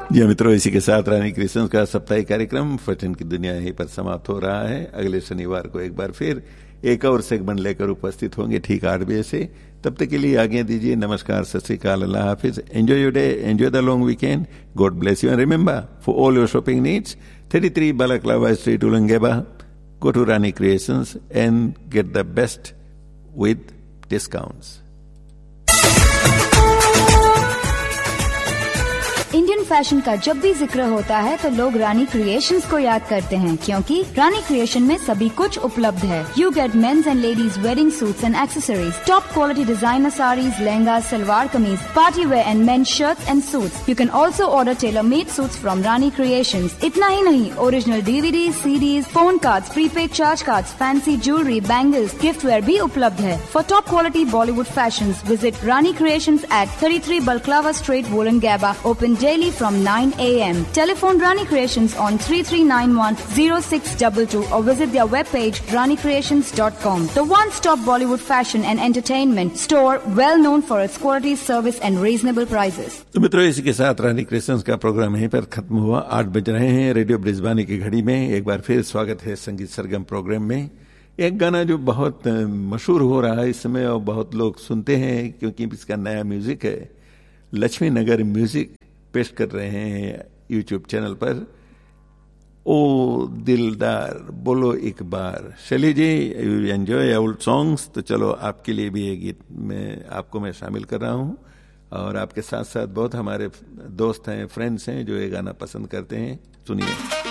जी मित्रों, इसी के साथ रानी क्रिएशंस का साप्ताहिक कार्यक्रम फैशन की दुनिया यहीं पर समाप्त हो रहा है। अगले शनिवार को एक बार फिर एक और सेगमेंट लेकर उपस्थित होंगे ठीक 8 बजे से। तब तक के लिए आज्ञा दीजिए। नमस्कार, सत श्री अकाल, अल्लाह हाफिज। Enjoy your day, enjoy the long weekend. God bless you and remember, for all your shopping needs, 33 Balaclava Street, Ulangeba. Go to Rani Creations and get the best with discounts. Indian fashion का जब भी जिक्र होता है तो लोग रानी creations को याद करते हैं, क्योंकि रानी क्रिएशन में सभी कुछ उपलब्ध है। You get mains and ladies wedding suits and accessories, top quality designer saris, lehenga, salwar kameez, party wear and mains shirts and suits. You can also order tailor made suits from Rani creations. इतना ही नहीं, original DVD, CDs, phone cards, prepaid charge cards, fancy jewellery, bangles, gift where भी उपलब्ध है। For top quality Bollywood fashion visit Rani creations eight 33 Balaclava Street, Wollongaba. Open daily from 9 a.m. Telephone Rani Creations on 3391-0622 or visit their webpage ranicreations.com. The one-stop Bollywood fashion and entertainment store, well known for its quality, service and reasonable prices. तो मित्रों, इसी के साथ रानी creations का programme यहीं पर खत्म हुआ। 8 बज रहे हैं रेडियो ब्रिजबानी की घड़ी में। एक बार फिर स्वागत है संगीत सरगम प्रोग्राम में। एक गाना जो बहुत मशहूर हो रहा है इस समय और बहुत लोग सुनते हैं क्योंकि इसका नया म्यूजिक है। लक्ष्मी नगर म्यूजिक पेश कर रहे हैं यूट्यूब चैनल पर। ओ दिलदार बोलो एक बार। शैली जी, यू एंजॉय ओल्ड सॉन्ग्स, तो चलो आपके लिए भी ये गीत मैं शामिल कर रहा हूं। और आपके साथ साथ बहुत हमारे दोस्त हैं, फ्रेंड्स हैं जो ये गाना पसंद करते हैं। सुनिए।